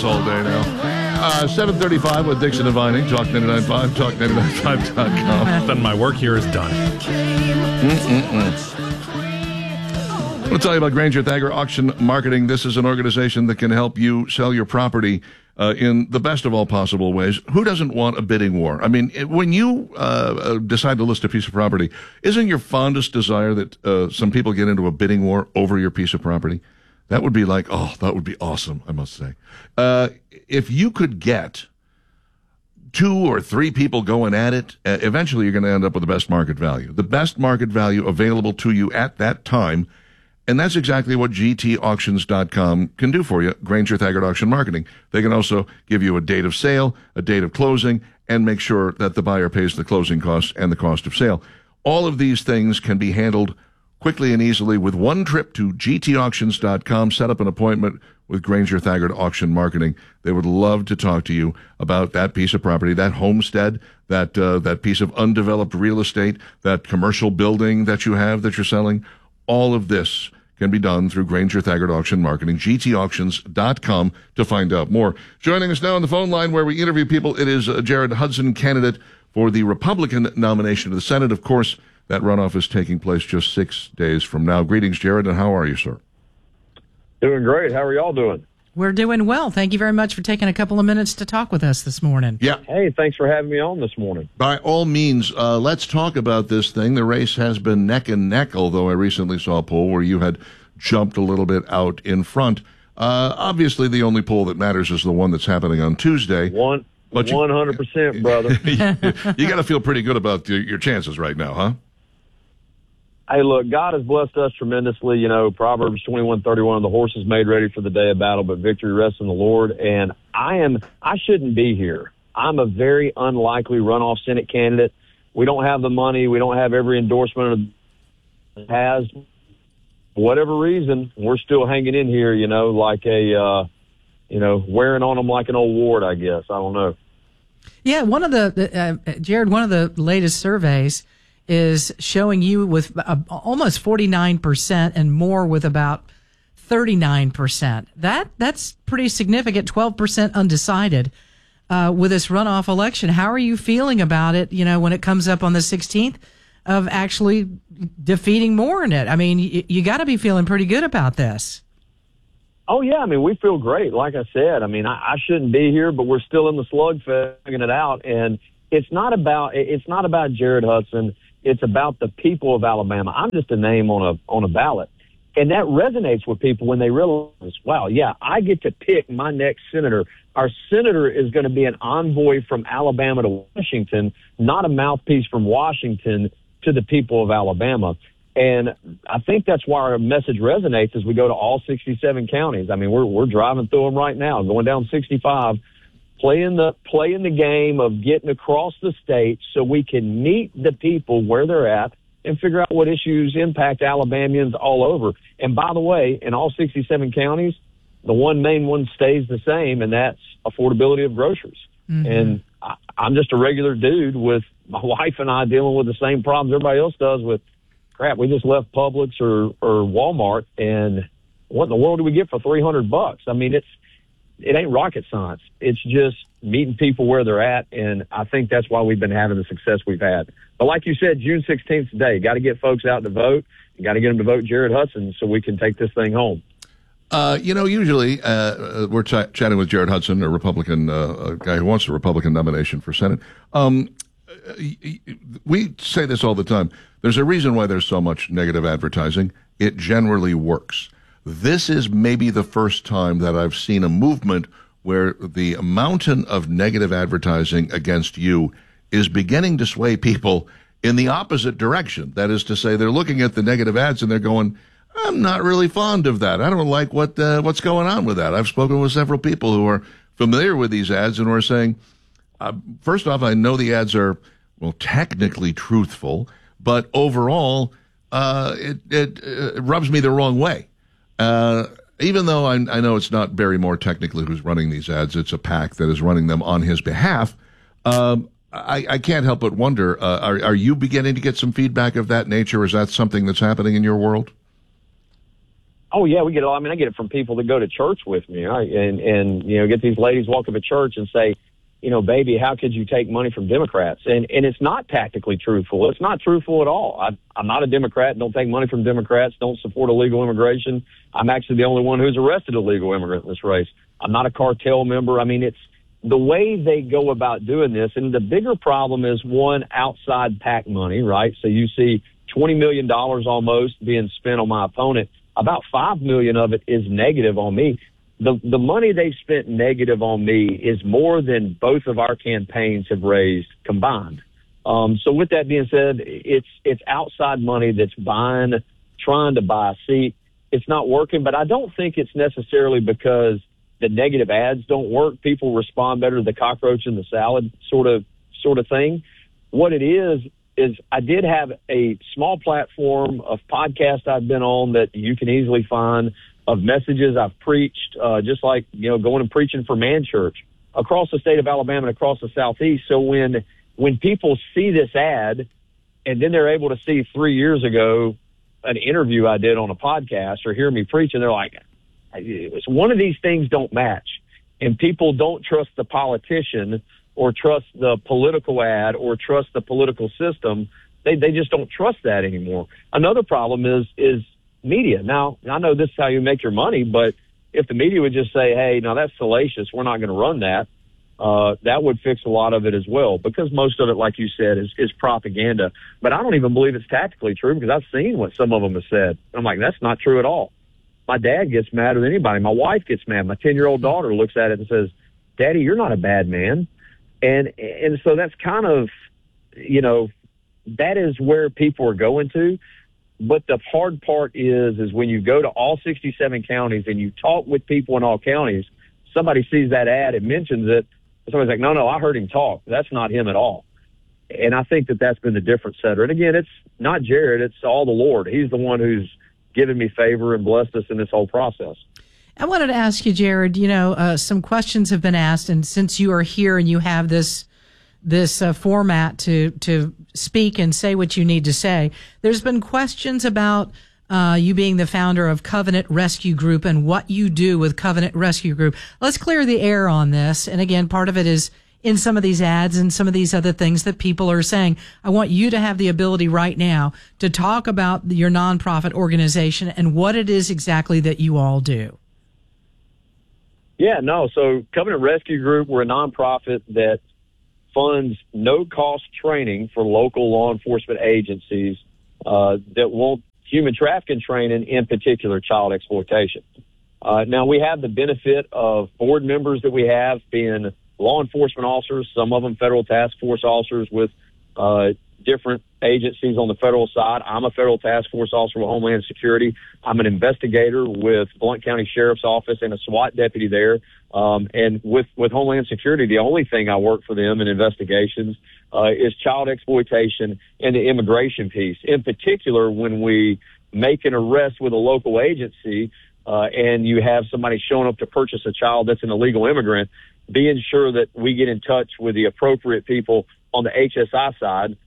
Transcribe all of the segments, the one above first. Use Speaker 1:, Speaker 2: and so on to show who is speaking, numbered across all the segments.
Speaker 1: all day now. 7:35 with Dixon and Vining. Talk 99.5, talk995.com.
Speaker 2: Then my work here is done.
Speaker 1: I want to tell you about Granger Thager Auction Marketing. This is an organization that can help you sell your property in the best of all possible ways. Who doesn't want a bidding war? I mean, when you decide to list a piece of property, isn't your fondest desire that some people get into a bidding war over your piece of property? That would be like, oh, that would be awesome, I must say. If you could get 2 or 3 people going at it, eventually you're going to end up with the best market value. The best market value available to you at that time. And that's exactly what GTauctions.com can do for you, Granger Thager Auction Marketing. They can also give you a date of sale, a date of closing, and make sure that the buyer pays the closing costs and the cost of sale. All of these things can be handled quickly and easily with one trip to GTauctions.com. Set up an appointment with Granger Thager Auction Marketing. They would love to talk to you about that piece of property, that homestead, that piece of undeveloped real estate, that commercial building that you have that you're selling. All of this can be done through Granger Thager Auction Marketing, GTauctions.com to find out more. Joining us now on the phone line where we interview people, it is Jared Hudson, candidate for the Republican nomination to the Senate. Of course, that runoff is taking place just 6 days from now. Greetings, Jared, and how are you, sir?
Speaker 3: Doing great. How are y'all doing?
Speaker 4: We're doing well. Thank you very much for taking a couple of minutes to talk with us this morning.
Speaker 1: Yeah.
Speaker 3: Hey, thanks for having me on this morning.
Speaker 1: By all means, let's talk about this thing. The race has been neck and neck, although I recently saw a poll where you had jumped a little bit out in front. Obviously, the only poll that matters is the one that's happening on Tuesday.
Speaker 3: 100%, brother.
Speaker 1: You got to feel pretty good about your chances right now, huh?
Speaker 3: Hey, look, God has blessed us tremendously. You know, Proverbs 21:31, the horse is made ready for the day of battle, but victory rests in the Lord. And I shouldn't be here. I'm a very unlikely runoff Senate candidate. We don't have the money. We don't have every endorsement it has. For whatever reason, we're still hanging in here, you know, like wearing on them like an old wart, I guess. I don't know.
Speaker 4: Yeah, Jared, one of the latest surveys is showing you with almost 49% and more with about 39%. That's pretty significant, 12% undecided with this runoff election. How are you feeling about it, you know, when it comes up on the 16th of actually defeating Moore in it? I mean, you got to be feeling pretty good about this.
Speaker 3: Oh, yeah. I mean, we feel great. Like I said, I mean, I shouldn't be here, but we're still in the slugfest figuring it out. And it's not about Jared Hudson. It's about the people of Alabama. I'm just a name on a ballot. And that resonates with people when they realize, wow, yeah, I get to pick my next senator. Our senator is going to be an envoy from Alabama to Washington, not a mouthpiece from Washington to the people of Alabama. And I think that's why our message resonates as we go to all 67 counties. I mean, we're driving through them right now, going down 65, playing the game of getting across the state so we can meet the people where they're at and figure out what issues impact Alabamians all over. And by the way, in all 67 counties, the one main one stays the same, and that's affordability of groceries. Mm-hmm. And I'm just a regular dude with my wife and I dealing with the same problems everybody else does with, crap, we just left Publix or Walmart, and what in the world do we get for $300? I mean, it ain't rocket science. It's just meeting people where they're at, and I think that's why we've been having the success we've had. But like you said, June 16th today, got to get folks out to vote. You got to get them to vote Jared Hudson so we can take this thing home.
Speaker 1: Usually we're chatting with Jared Hudson, a Republican guy who wants a Republican nomination for Senate. We say this all the time. There's a reason why there's so much negative advertising. It generally works. This is maybe the first time that I've seen a movement where the mountain of negative advertising against you is beginning to sway people in the opposite direction. That is to say, they're looking at the negative ads and they're going, I'm not really fond of that. I don't like what's going on with that. I've spoken with several people who are familiar with these ads and who are saying, first off, I know the ads are, well, technically truthful, but overall, it rubs me the wrong way. Even though I know it's not Barry Moore technically who's running these ads, it's a PAC that is running them on his behalf. I can't help but wonder, are you beginning to get some feedback of that nature? Is that something that's happening in your world?
Speaker 3: Oh yeah, we get. I mean, I get it from people that go to church with me, right? And get these ladies walk up to church and say, baby, how could you take money from Democrats? And it's not tactically truthful. It's not truthful at all. I'm not a Democrat. Don't take money from Democrats. Don't support illegal immigration. I'm actually the only one who's arrested a legal immigrant in this race. I'm not a cartel member. I mean, it's the way they go about doing this. And the bigger problem is, one, outside PAC money, right? So you see $20 million almost being spent on my opponent. About $5 million of it is negative on me. The money they spent negative on me is more than both of our campaigns have raised combined. So with that being said, it's outside money that's trying to buy a seat. It's not working, but I don't think it's necessarily because the negative ads don't work. People respond better to the cockroach in the salad sort of thing. What it is I did have a small platform of podcasts I've been on that you can easily find, of messages I've preached, just like, going and preaching for Man Church across the state of Alabama and across the Southeast. So when people see this ad and then they're able to see 3 years ago an interview I did on a podcast or hear me preach, and they're like, one of these things don't match. And people don't trust the politician or trust the political ad or trust the political system. They just don't trust that anymore. Another problem is media. Now, I know this is how you make your money, but if the media would just say, hey, now that's salacious, we're not going to run that, that would fix a lot of it as well, because most of it, like you said, is propaganda. But I don't even believe it's tactically true, because I've seen what some of them have said. I'm like, that's not true at all. My dad gets mad with anybody. My wife gets mad. My 10-year-old daughter looks at it and says, Daddy, you're not a bad man. And so that's kind of, that is where people are going to. But the hard part is when you go to all 67 counties and you talk with people in all counties, somebody sees that ad, it mentions it, and somebody's like, no, I heard him talk. That's not him at all. And I think that's been the difference setter. And again, it's not Jared, it's all the Lord. He's the one who's given me favor and blessed us in this whole process.
Speaker 4: I wanted to ask you, Jared, some questions have been asked, and since you are here and you have this format to speak and say what you need to say, there's been questions about you being the founder of Covenant Rescue Group and what you do with Covenant Rescue Group. Let's clear the air on this. And again, part of it is in some of these ads and some of these other things that people are saying. I want you to have the ability right now to talk about your nonprofit organization and what it is exactly that you all do.
Speaker 3: Yeah, no. So Covenant Rescue Group, we're a nonprofit that funds no-cost training for local law enforcement agencies that want human trafficking training, in particular child exploitation. Now, we have the benefit of board members that we have being law enforcement officers, some of them federal task force officers with different agencies on the federal side. I'm a federal task force officer with Homeland Security. I'm an investigator with Blount County Sheriff's Office and a SWAT deputy there. And with Homeland Security, the only thing I work for them in investigations is child exploitation and the immigration piece. In particular, when we make an arrest with a local agency and you have somebody showing up to purchase a child that's an illegal immigrant, being sure that we get in touch with the appropriate people on the HSI side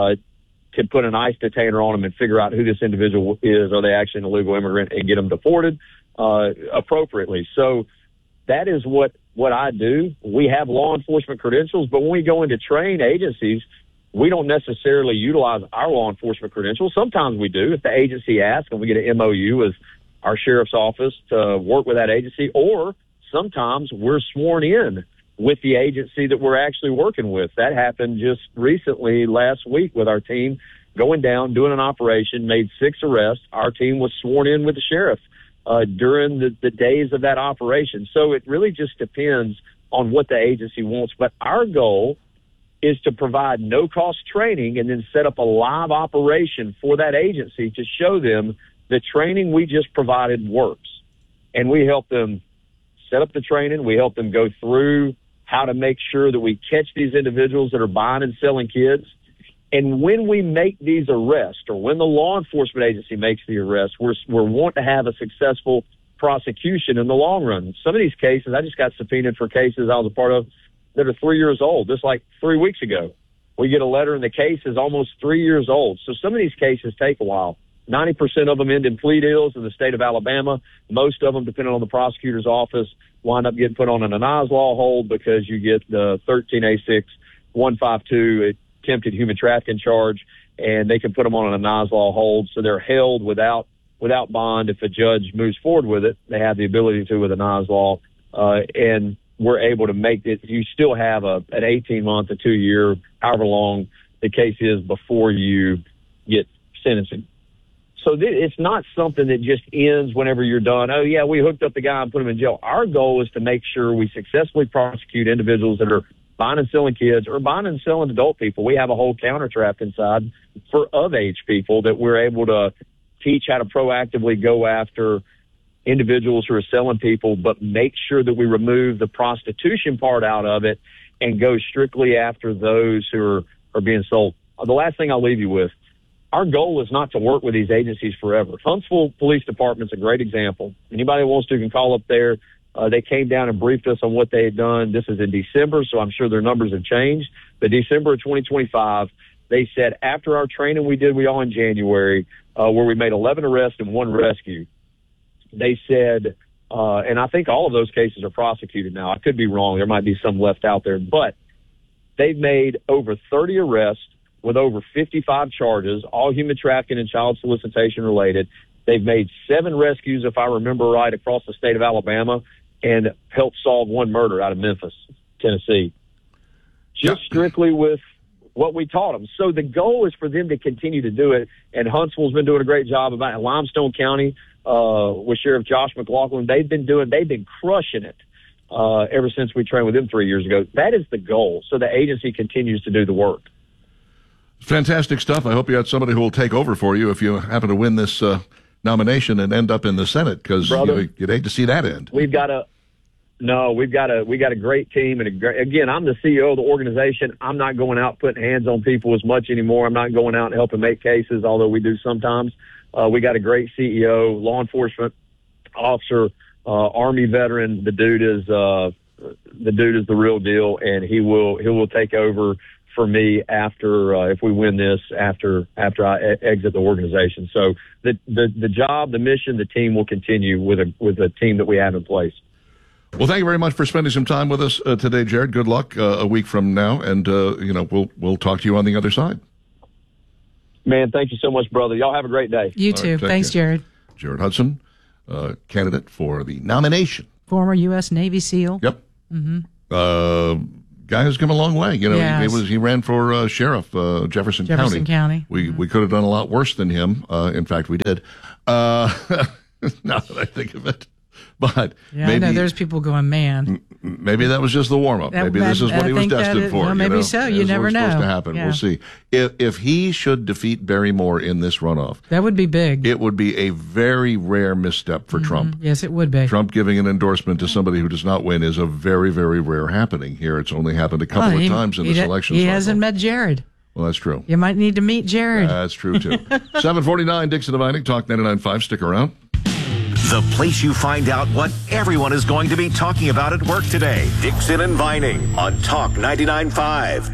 Speaker 3: to put an ICE detainer on them and figure out who this individual is. Are they actually an illegal immigrant, and get them deported appropriately. So that is what I do. We have law enforcement credentials, but when we go into train agencies, we don't necessarily utilize our law enforcement credentials. Sometimes we do if the agency asks and we get an MOU with our sheriff's office to work with that agency, or sometimes we're sworn in with the agency that we're actually working with. That happened just recently last week with our team going down, doing an operation, made 6 arrests. Our team was sworn in with the sheriff during the days of that operation. So it really just depends on what the agency wants. But our goal is to provide no-cost training and then set up a live operation for that agency to show them the training we just provided works. And we help them set up the training. We help them go through how to make sure that we catch these individuals that are buying and selling kids. And when we make these arrests, or when the law enforcement agency makes the arrest, we're wanting to have a successful prosecution in the long run. Some of these cases, I just got subpoenaed for cases I was a part of that are 3 years old, just like 3 weeks ago. We get a letter and the case is almost 3 years old. So some of these cases take a while. 90% of them end in plea deals in the state of Alabama. Most of them, depending on the prosecutor's office, wind up getting put on an Anaz law hold because you get the 13A6-152 attempted human trafficking charge, and they can put them on an Anaz law hold. So they're held without bond. If a judge moves forward with it, they have the ability to with Anaz law. And we're able to make it. You still have an 18-month, a 2-year, however long the case is before you get sentencing. So it's not something that just ends whenever you're done. Oh, yeah, we hooked up the guy and put him in jail. Our goal is to make sure we successfully prosecute individuals that are buying and selling kids or buying and selling adult people. We have a whole counter trap inside for of-age people that we're able to teach how to proactively go after individuals who are selling people, but make sure that we remove the prostitution part out of it and go strictly after those who are being sold. The last thing I'll leave you with, our goal is not to work with these agencies forever. Huntsville Police Department's a great example. Anybody who wants to can call up there. They came down and briefed us on what they had done. This is in December, so I'm sure their numbers have changed. But December of 2025, they said after our training we did all in January, where we made 11 arrests and 1 rescue, they said, and I think all of those cases are prosecuted now. I could be wrong. There might be some left out there. But they've made over 30 arrests with over 55 charges, all human trafficking and child solicitation related. They've made 7 rescues, if I remember right, across the state of Alabama, and helped solve 1 murder out of Memphis, Tennessee, just strictly with what we taught them. So the goal is for them to continue to do it, and Huntsville's been doing a great job about it. Limestone County with Sheriff Josh McLaughlin, they've been crushing it ever since we trained with them 3 years ago. That is the goal, so the agency continues to do the work.
Speaker 1: Fantastic stuff. I hope you got somebody who will take over for you if you happen to win this nomination and end up in the Senate, because you'd hate to see that end.
Speaker 3: We got a great team, and again, I'm the CEO of the organization. I'm not going out putting hands on people as much anymore. I'm not going out and helping make cases, although we do sometimes. We got a great CEO, law enforcement officer, Army veteran. The dude is the real deal, and he will take over for me after if we win this after I exit the organization. So the job, the mission, the team will continue with a team that we have in place.
Speaker 1: Well, thank you very much for spending some time with us today, Jared. Good luck a week from now, and we'll talk to you on the other side.
Speaker 3: Man, thank you so much, brother. Y'all have a great day.
Speaker 4: You too. Right, thanks, Jared.
Speaker 1: Jared Hudson, candidate for the nomination.
Speaker 4: Former U.S. Navy SEAL.
Speaker 1: Yep. Mm-hmm. Guy has come a long way. Yes. He ran for sheriff, Jefferson County. We could have done a lot worse than him. In fact, we did. Now that I think of it. But
Speaker 4: maybe, I know there's people going, man.
Speaker 1: Maybe that was just the warm up. Maybe this is what he was destined for.
Speaker 4: Well, maybe so. You never know.
Speaker 1: Supposed to happen. Yeah. We'll see. If he should defeat Barry Moore in this runoff,
Speaker 4: that would be big.
Speaker 1: It would be a very rare misstep for Trump.
Speaker 4: Yes, it would be.
Speaker 1: Trump giving an endorsement to somebody who does not win is a very, very rare happening here. It's only happened a couple of times in this election cycle.
Speaker 4: He hasn't met Jared.
Speaker 1: Well, that's true.
Speaker 4: You might need to meet Jared.
Speaker 1: That's true too. 749 Dixon Dividing Talk 99.5. Stick around.
Speaker 2: The place you find out what everyone is going to be talking about at work today. Dixon and Vining on Talk 99.5.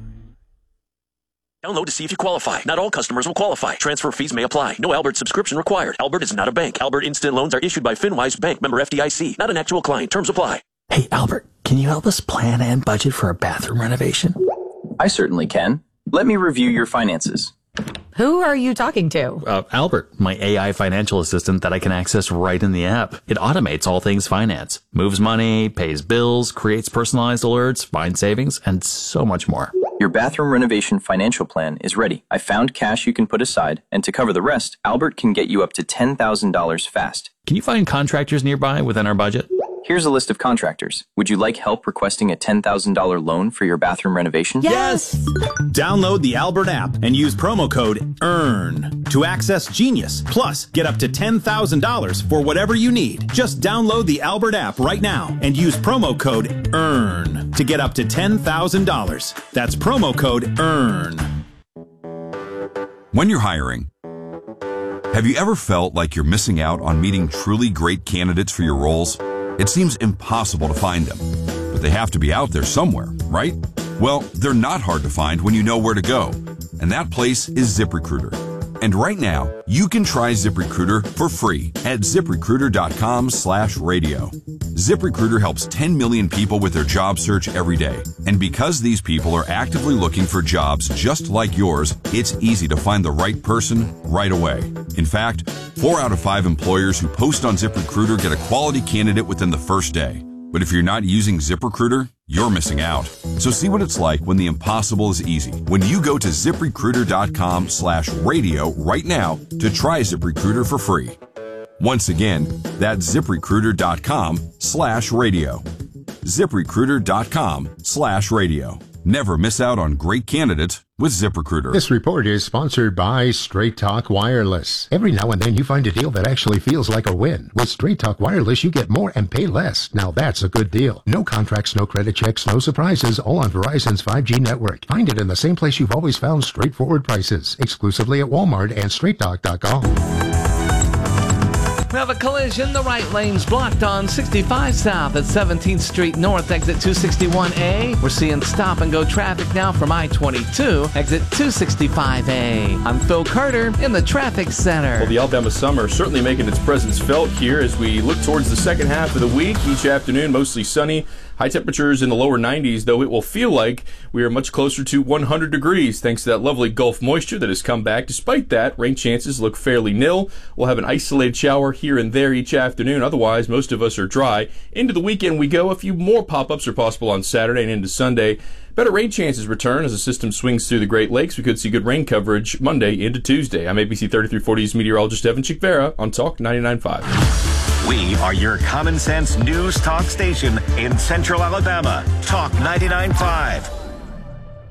Speaker 5: Download to see if you qualify. Not all customers will qualify. Transfer fees may apply. No Albert subscription required. Albert is not a bank. Albert Instant Loans are issued by FinWise Bank, member FDIC. Not an actual client. Terms apply.
Speaker 6: Hey, Albert, can you help us plan and budget for a bathroom renovation?
Speaker 7: I certainly can. Let me review your finances.
Speaker 8: Who are you talking to?
Speaker 6: Albert, my AI financial assistant that I can access right in the app. It automates all things finance, moves money, pays bills, creates personalized alerts, finds savings, and so much more.
Speaker 7: Your bathroom renovation financial plan is ready. I found cash you can put aside, and to cover the rest, Albert can get you up to $10,000 fast.
Speaker 6: Can you find contractors nearby within our budget?
Speaker 7: Here's a list of contractors. Would you like help requesting a $10,000 loan for your bathroom renovation?
Speaker 8: Yes!
Speaker 9: Download the Albert app and use promo code EARN to access Genius. Plus, get up to $10,000 for whatever you need. Just download the Albert app right now and use promo code EARN to get up to $10,000. That's promo code EARN.
Speaker 10: When you're hiring, have you ever felt like you're missing out on meeting truly great candidates for your roles? It seems impossible to find them, but they have to be out there somewhere, right? Well, they're not hard to find when you know where to go, and that place is ZipRecruiter. And right now, you can try ZipRecruiter for free at ZipRecruiter.com/radio. ZipRecruiter helps 10 million people with their job search every day. And because these people are actively looking for jobs just like yours, it's easy to find the right person right away. In fact, 4 out of 5 employers who post on ZipRecruiter get a quality candidate within the first day. But if you're not using ZipRecruiter, you're missing out. So see what it's like when the impossible is easy. When you go to ZipRecruiter.com/radio right now to try ZipRecruiter for free. Once again, that's ZipRecruiter.com/radio. ZipRecruiter.com/radio. Never miss out on great candidates with ZipRecruiter.
Speaker 11: This report is sponsored by Straight Talk Wireless. Every now and then you find a deal that actually feels like a win. With Straight Talk Wireless, you get more and pay less. Now that's a good deal. No contracts, no credit checks, no surprises, all on Verizon's 5G network. Find it in the same place you've always found straightforward prices. Exclusively at Walmart and StraightTalk.com.
Speaker 12: We have a collision. The right lane's blocked on 65 South at 17th Street North, exit 261A. We're seeing stop-and-go traffic now from I-22, exit 265A. I'm Phil Carter in the traffic center.
Speaker 13: Well, the Alabama summer certainly making its presence felt here as we look towards the second half of the week. Each afternoon, mostly sunny. High temperatures in the lower 90s, though it will feel like we are much closer to 100 degrees thanks to that lovely Gulf moisture that has come back. Despite that, rain chances look fairly nil. We'll have an isolated shower here and there each afternoon. Otherwise, most of us are dry. Into the weekend we go. A few more pop-ups are possible on Saturday and into Sunday. Better rain chances return as the system swings through the Great Lakes. We could see good rain coverage Monday into Tuesday. I'm ABC 3340's meteorologist Evan Chikvera on Talk 99.5.
Speaker 2: We are your common sense news talk station in Central Alabama. Talk 99.5.